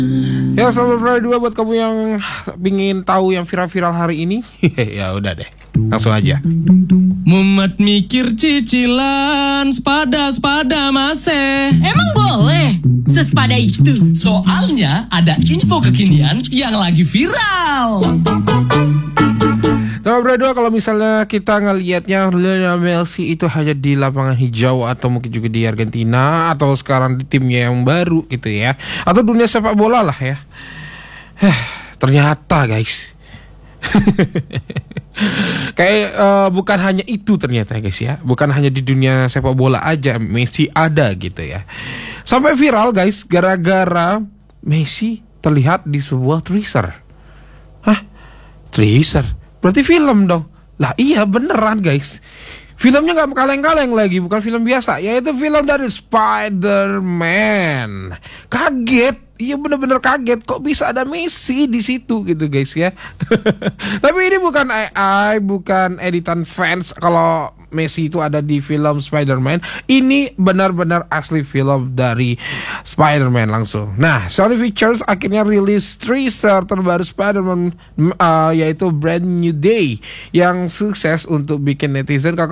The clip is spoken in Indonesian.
Ya, selamat Friday 2 buat kamu yang pingin tahu yang viral-viral hari ini. Ya udah deh, langsung aja. Mumet mikir cicilan, sepada masih. Emang boleh sesepada itu? Soalnya ada info kekinian yang lagi viral. Nah, berdua, kalau misalnya kita ngelihatnya Lionel Messi itu hanya di lapangan hijau atau mungkin juga di Argentina atau sekarang di timnya yang baru gitu ya, atau dunia sepak bola lah ya. Ternyata guys, kayak bukan hanya itu ternyata guys ya, bukan hanya di dunia sepak bola aja Messi ada gitu ya. Sampai viral guys gara-gara Messi terlihat di sebuah teaser. Teaser? Berarti film dong. Lah iya beneran guys. Filmnya gak kaleng-kaleng lagi, bukan film biasa, yaitu film dari Spider-Man. Kaget. Iya bener-bener kaget, kok bisa ada Messi di situ gitu guys ya. Tapi ini bukan AI, bukan editan fans kalau Messi itu ada di film Spider-Man. Ini benar-benar asli film dari Spider-Man langsung. Nah, Sony Pictures akhirnya rilis teaser terbaru Spider-Man, yaitu Brand New Day, yang sukses untuk bikin netizen